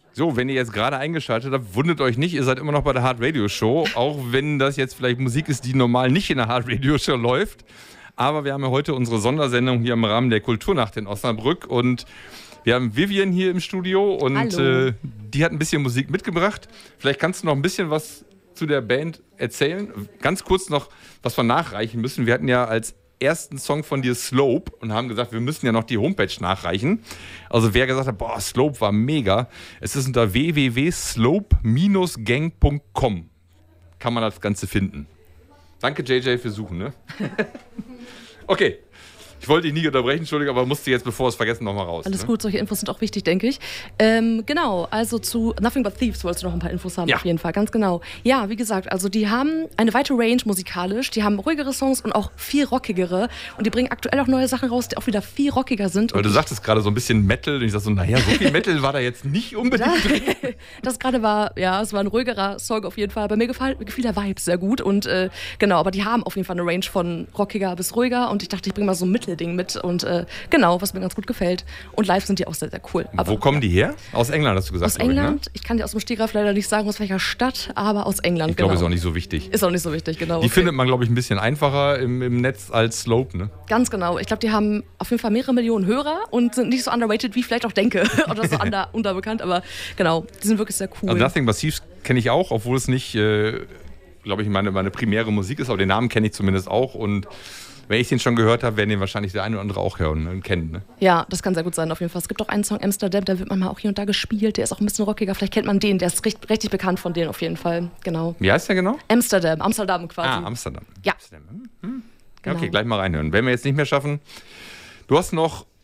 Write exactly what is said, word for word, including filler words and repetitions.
So, wenn ihr jetzt gerade eingeschaltet habt, wundert euch nicht, ihr seid immer noch bei der Hard Radio Show, auch wenn das jetzt vielleicht Musik ist, die normal nicht in der Hard Radio Show läuft. Aber wir haben ja heute unsere Sondersendung hier im Rahmen der Kulturnacht in Osnabrück und wir haben Vivian hier im Studio und äh, die hat ein bisschen Musik mitgebracht. Vielleicht kannst du noch ein bisschen was zu der Band erzählen. Ganz kurz noch, was wir nachreichen müssen. Wir hatten ja als ersten Song von dir Slope und haben gesagt, wir müssen ja noch die Homepage nachreichen. Also wer gesagt hat, boah, Slope war mega. Es ist unter w w w punkt slope Bindestrich gang punkt com kann man das Ganze finden. Danke J J für Suchen, ne? Okay. Ich wollte dich nie unterbrechen, Entschuldigung, aber musste jetzt, bevor wir es vergessen, nochmal raus. Alles ne? gut, solche Infos sind auch wichtig, denke ich. Ähm, genau, also zu Nothing But Thieves wolltest du noch ein paar Infos haben, ja. Auf jeden Fall, ganz genau. Ja, wie gesagt, also die haben eine weite Range musikalisch, die haben ruhigere Songs und auch viel rockigere und die bringen aktuell auch neue Sachen raus, die auch wieder viel rockiger sind. Weil du sagtest gerade so ein bisschen Metal und ich sag so, naja, so viel Metal war da jetzt nicht unbedingt drin. Das gerade war, ja, es war ein ruhigerer Song auf jeden Fall, aber mir gefiel, gefiel der Vibe sehr gut und äh, genau, aber die haben auf jeden Fall eine Range von rockiger bis ruhiger und ich dachte, ich bringe mal so ein Mittelding mit und äh, genau, was mir ganz gut gefällt. Und live sind die auch sehr, sehr cool. Aber, wo kommen ja. die her? Aus England, hast du gesagt. Aus England. Ich, ne? ich kann dir aus dem Stegreif leider nicht sagen, aus welcher Stadt, aber aus England, ich genau. glaube, ist auch nicht so wichtig. Ist auch nicht so wichtig, genau. Die okay. findet man, glaube ich, ein bisschen einfacher im, im Netz als Slope, ne? Ganz genau. Ich glaube, die haben auf jeden Fall mehrere Millionen Hörer und sind nicht so underrated, wie ich vielleicht auch denke. Oder so under, unterbekannt, aber genau, die sind wirklich sehr cool. Also Nothing But Thieves kenne ich auch, obwohl es nicht, äh, glaube ich, meine, meine primäre Musik ist, aber den Namen kenne ich zumindest auch und wenn ich den schon gehört habe, werden den wahrscheinlich der eine oder andere auch hören und kennen. Ne? Ja, das kann sehr gut sein auf jeden Fall. Es gibt auch einen Song, Amsterdam, der wird manchmal auch hier und da gespielt. Der ist auch ein bisschen rockiger. Vielleicht kennt man den. Der ist richtig, richtig bekannt von denen auf jeden Fall. Genau. Wie heißt der genau? Amsterdam. Amsterdam quasi. Ah, Amsterdam. Ja. Amsterdam. Hm. Genau. Okay, gleich mal reinhören. Wenn wir jetzt nicht mehr schaffen. Du hast noch